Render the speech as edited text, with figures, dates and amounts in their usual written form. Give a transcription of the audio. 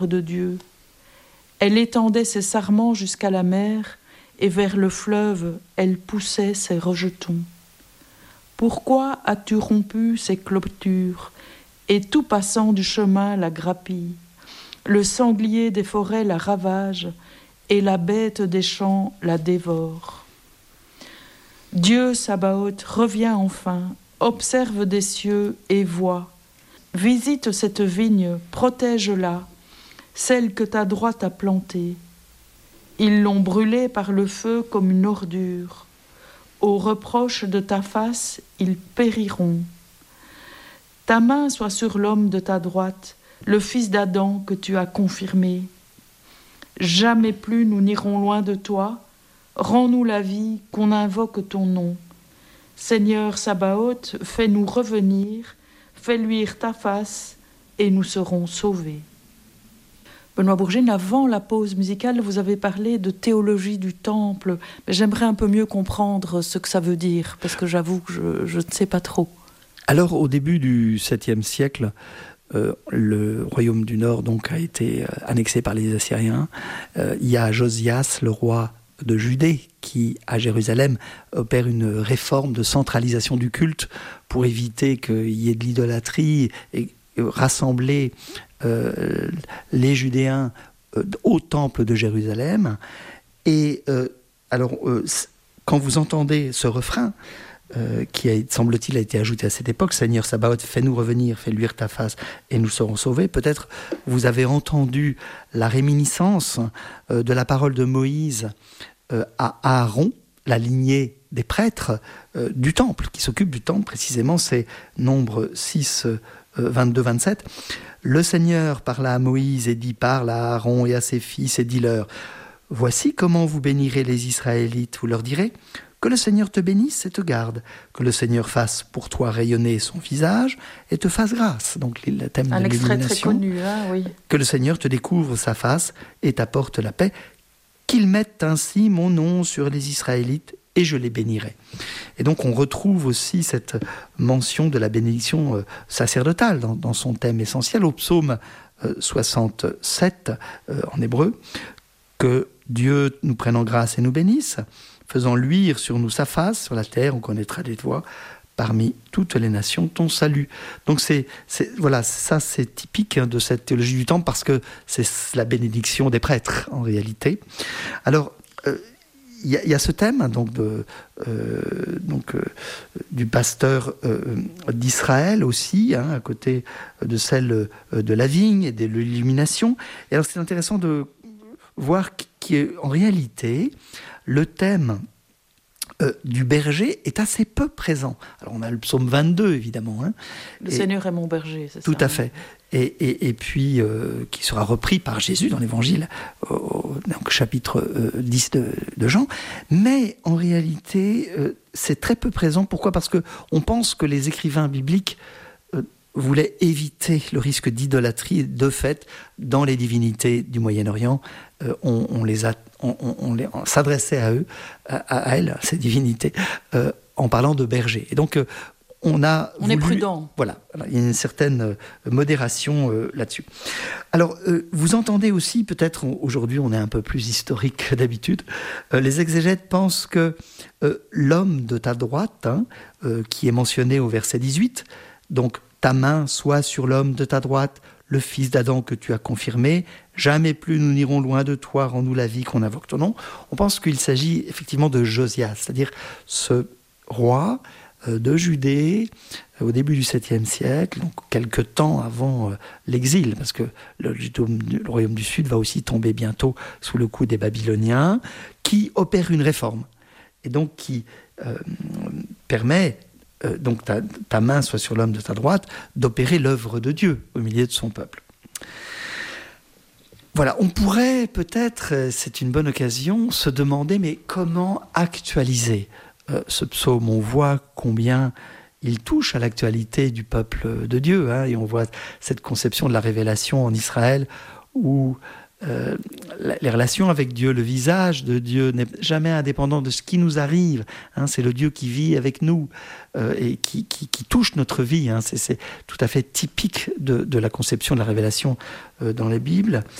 de Dieu. Elle étendait ses sarments jusqu'à la mer, et vers le fleuve, elle poussait ses rejetons. Pourquoi as-tu rompu ces clôtures, et tout passant du chemin la grappille? Le sanglier des forêts la ravage, et la bête des champs la dévore. Dieu Sabaoth revient enfin, observe des cieux et voit. Visite cette vigne, protège-la, celle que ta droite a plantée. Ils l'ont brûlée par le feu comme une ordure. Au reproche de ta face, ils périront. Ta main soit sur l'homme de ta droite, le fils d'Adam que tu as confirmé. Jamais plus nous n'irons loin de toi. Rends-nous la vie, qu'on invoque ton nom. Seigneur Sabaoth, fais-nous revenir, fais luire ta face, et nous serons sauvés. Benoît Bourgine, avant la pause musicale, vous avez parlé de théologie du temple. Mais j'aimerais un peu mieux comprendre ce que ça veut dire, parce que j'avoue que je ne sais pas trop. Alors, au début du 7e siècle, le royaume du Nord donc, a été annexé par les Assyriens. Il y a Josias, le roi de Judée, qui, à Jérusalem, opère une réforme de centralisation du culte pour éviter qu'il y ait de l'idolâtrie et rassembler les Judéens au temple de Jérusalem. Et alors, quand vous entendez ce refrain, qui, semble-t-il, a été ajouté à cette époque, Seigneur Sabaoth, fais-nous revenir, fais luire ta face, et nous serons sauvés. Peut-être vous avez entendu la réminiscence de la parole de Moïse à Aaron, la lignée des prêtres du temple, qui s'occupe du temple, précisément, c'est Nombre 6, 22-27. Le Seigneur parla à Moïse et dit, parle à Aaron et à ses fils et dis-leur, voici comment vous bénirez les Israélites. Vous leur direz, que le Seigneur te bénisse et te garde, que le Seigneur fasse pour toi rayonner son visage et te fasse grâce. Donc le thème de l'illumination. Un extrait très connu, hein, oui. Que le Seigneur te découvre sa face et t'apporte la paix, qu'il mette ainsi mon nom sur les Israélites et je les bénirai. Et donc on retrouve aussi cette mention de la bénédiction sacerdotale dans son thème essentiel au psaume 67 en hébreu, que Dieu nous prenne en grâce et nous bénisse, faisant luire sur nous sa face, sur la terre on connaîtra des toits, parmi toutes les nations ton salut. Donc voilà, ça c'est typique de cette théologie du temple parce que c'est la bénédiction des prêtres en réalité. Alors il y a ce thème du pasteur d'Israël aussi, à côté de celle de la vigne et de l'illumination. Et alors c'est intéressant de voir qu'en réalité, le thème du berger est assez peu présent. Alors on a le psaume 22 évidemment. Le Seigneur est mon berger, c'est ça. Tout à fait. Et puis qui sera repris par Jésus dans l'Évangile, donc chapitre 10 de Jean. Mais en réalité, c'est très peu présent. Pourquoi ? Parce qu'on pense que les écrivains bibliques voulaient éviter le risque d'idolâtrie. De fait, dans les divinités du Moyen-Orient, on s'adressait à eux, à elles, ces divinités, en parlant de bergers. Et donc, on est prudent. Voilà, il y a une certaine modération là-dessus. Alors, vous entendez aussi, peut-être aujourd'hui, on est un peu plus historique que d'habitude, les exégètes pensent que l'homme de ta droite, qui est mentionné au verset 18, donc ta main soit sur l'homme de ta droite, le fils d'Adam que tu as confirmé, jamais plus nous n'irons loin de toi, rends-nous la vie qu'on invoque ton nom. On pense qu'il s'agit effectivement de Josias, c'est-à-dire ce roi de Judée au début du 7e siècle, donc quelques temps avant l'exil, parce que le royaume du Sud va aussi tomber bientôt sous le coup des Babyloniens, qui opère une réforme, et donc qui permet, donc ta main soit sur l'homme de ta droite, d'opérer l'œuvre de Dieu au milieu de son peuple. Voilà, on pourrait peut-être, c'est une bonne occasion, se demander, mais comment actualiser ce psaume? On voit combien il touche à l'actualité du peuple de Dieu, et on voit cette conception de la révélation en Israël où les relations avec Dieu. Le visage de Dieu n'est jamais indépendant de ce qui nous arrive. C'est le Dieu qui vit avec nous et qui touche notre vie. C'est tout à fait typique de la conception de la révélation dans les Bibles.